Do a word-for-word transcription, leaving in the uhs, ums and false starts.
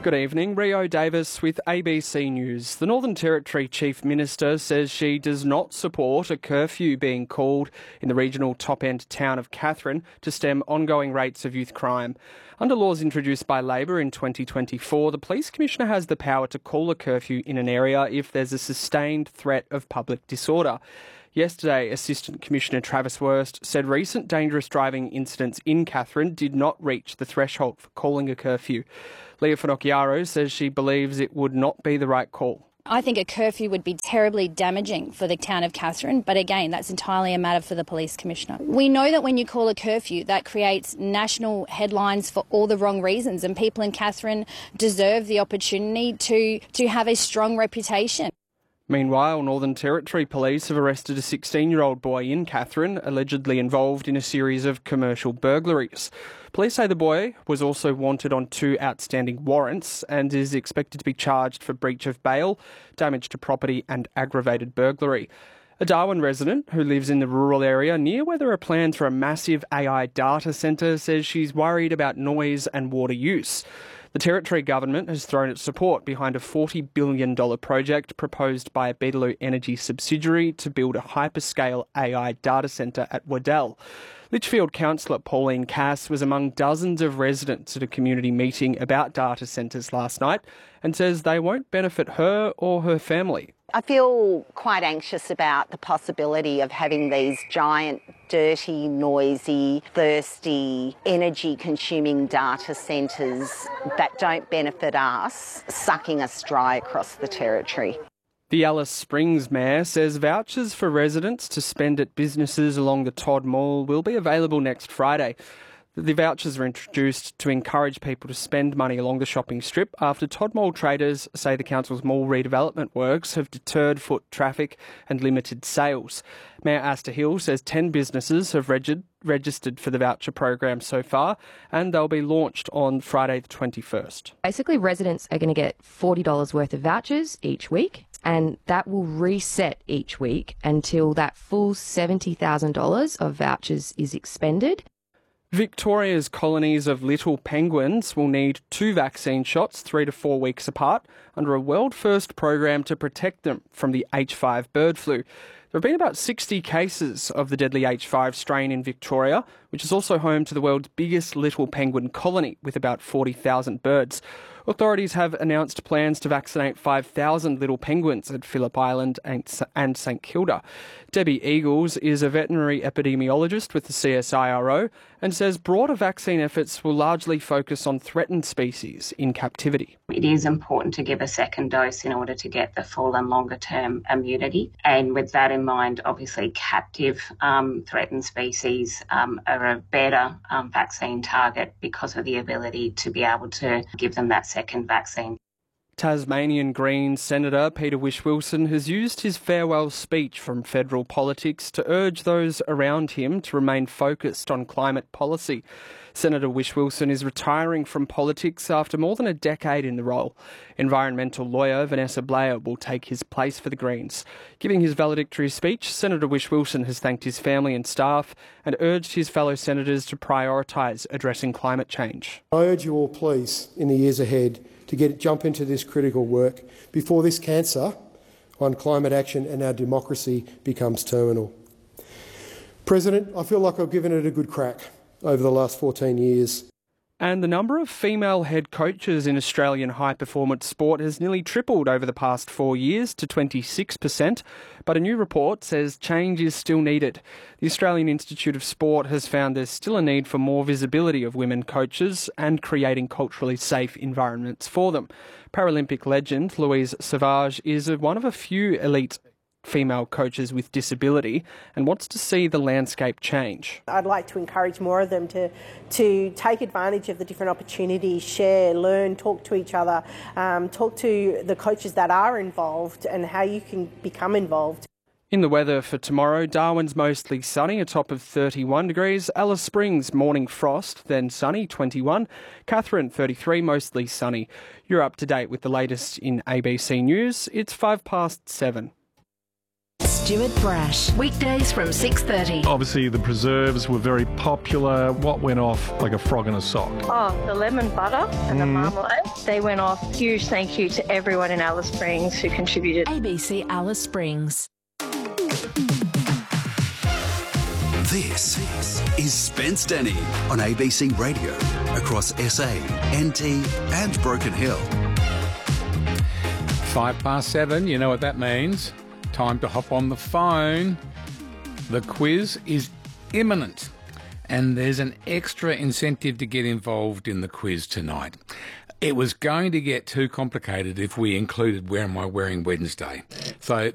Good evening, Rio Davis with A B C News. The Northern Territory Chief Minister says she does not support a curfew being called in the regional top-end town of Katherine to stem ongoing rates of youth crime. Under laws introduced by Labor in twenty twenty-four, the Police Commissioner has the power to call a curfew in an area if there's a sustained threat of public disorder. Yesterday, Assistant Commissioner Travis Wurst said recent dangerous driving incidents in Katherine did not reach the threshold for calling a curfew. Leah Finocchiaro says she believes it would not be the right call. I think a curfew would be terribly damaging for the town of Katherine, but again, that's entirely a matter for the Police Commissioner. We know that when you call a curfew, that creates national headlines for all the wrong reasons, and people in Katherine deserve the opportunity to, to have a strong reputation. Meanwhile, Northern Territory Police have arrested a sixteen-year-old boy in Katherine, allegedly involved in a series of commercial burglaries. Police say the boy was also wanted on two outstanding warrants and is expected to be charged for breach of bail, damage to property and aggravated burglary. A Darwin resident who lives in the rural area near where there are plans for a massive A I data centre says she's worried about noise and water use. The Territory Government has thrown its support behind a forty billion dollars project proposed by a Beetaloo Energy subsidiary to build a hyperscale A I data centre at Waddell. Litchfield Councillor Pauline Cass was among dozens of residents at a community meeting about data centres last night and says they won't benefit her or her family. I feel quite anxious about the possibility of having these giant, dirty, noisy, thirsty, energy-consuming data centres that don't benefit us, sucking us dry across the Territory. The Alice Springs Mayor says vouchers for residents to spend at businesses along the Todd Mall will be available next Friday. The vouchers are introduced to encourage people to spend money along the shopping strip after Todd Mall traders say the council's mall redevelopment works have deterred foot traffic and limited sales. Mayor Asta Hill says ten businesses have reg- registered for the voucher program so far, and they'll be launched on Friday the twenty-first. Basically, residents are going to get forty dollars worth of vouchers each week, and that will reset each week until that full seventy thousand dollars of vouchers is expended. Victoria's colonies of little penguins will need two vaccine shots three to four weeks apart under a world-first program to protect them from the H five bird flu. There have been about sixty cases of the deadly H five strain in Victoria, which is also home to the world's biggest little penguin colony with about forty thousand birds. Authorities have announced plans to vaccinate five thousand little penguins at Phillip Island and St Kilda. Debbie Eagles is a veterinary epidemiologist with the C S I R O and says broader vaccine efforts will largely focus on threatened species in captivity. It is important to give a second dose in order to get the full and longer term immunity. And with that in mind, obviously captive um, threatened species um, are a better um, vaccine target because of the ability to be able to give them that second vaccine. Tasmanian Greens Senator Peter Whish-Wilson has used his farewell speech from federal politics to urge those around him to remain focused on climate policy. Senator Whish-Wilson is retiring from politics after more than a decade in the role. Environmental lawyer Vanessa Blair will take his place for the Greens. Giving his valedictory speech, Senator Whish-Wilson has thanked his family and staff and urged his fellow senators to prioritise addressing climate change. I urge you all, please, in the years ahead, to get jump into this critical work before this cancer on climate action and our democracy becomes terminal. President, I feel like I've given it a good crack over the last fourteen years. And the number of female head coaches in Australian high-performance sport has nearly tripled over the past four years to twenty-six percent, but a new report says change is still needed. The Australian Institute of Sport has found there's still a need for more visibility of women coaches and creating culturally safe environments for them. Paralympic legend Louise Savage is one of a few elite female coaches with disability and wants to see the landscape change. I'd like to encourage more of them to to take advantage of the different opportunities, share, learn, talk to each other, um, talk to the coaches that are involved and how you can become involved. In the weather for tomorrow, Darwin's mostly sunny, a top of thirty-one degrees. Alice Springs, morning frost, then sunny, twenty-one. Katherine, thirty-three, mostly sunny. You're up to date with the latest in A B C News. It's five past seven. Stuart Brash. Weekdays from six thirty. Obviously, the preserves were very popular. What went off like a frog in a sock? Oh, the lemon butter and the marmalade. They went off. Huge thank you to everyone in Alice Springs who contributed. A B C Alice Springs. This is Spence Denny on A B C Radio across S A, N T and Broken Hill. Five past seven, you know what that means. Time to hop on the phone. The quiz is imminent and there's an extra incentive to get involved in the quiz tonight. It was going to get too complicated if we included Where Am I Wearing Wednesday. So